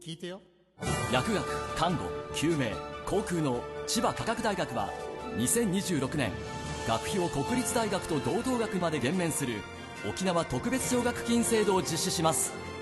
聞いてよ。 薬学、看護、救命、航空の千葉科学大学は2026年学費を国立大学と同等額まで減免する沖縄特別奨学金制度を実施します。